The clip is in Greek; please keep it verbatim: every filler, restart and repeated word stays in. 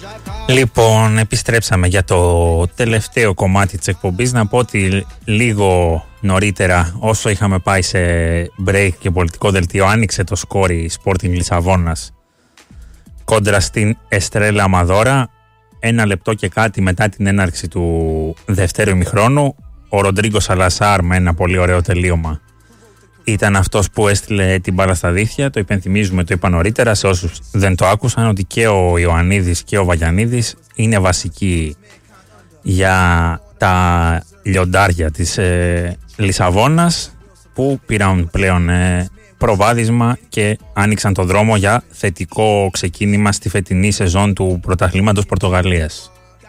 Λοιπόν, επιστρέψαμε για το τελευταίο κομμάτι της εκπομπής. Να πω ότι λίγο νωρίτερα, όσο είχαμε πάει σε break και πολιτικό δελτίο, άνοιξε το σκόρ η Sporting Λισαβόνας κόντρα στην Εστρέλα Αμαδόρα. Ένα λεπτό και κάτι μετά την έναρξη του δευτέρου ημιχρόνου, ο Ροντρίγκο Σαλασάρ με ένα πολύ ωραίο τελείωμα ήταν αυτός που έστειλε την μπάλα στα δίχτυα. Το υπενθυμίζουμε, το είπα νωρίτερα σε όσους δεν το άκουσαν, ότι και ο Ιωαννίδης και ο Βαγιαννίδης είναι βασικοί για τα λιοντάρια της ε, Λισαβόνας, που πήραν πλέον ε, προβάδισμα και άνοιξαν το δρόμο για θετικό ξεκίνημα στη φετινή σεζόν του πρωταθλήματος Πορτογαλίας.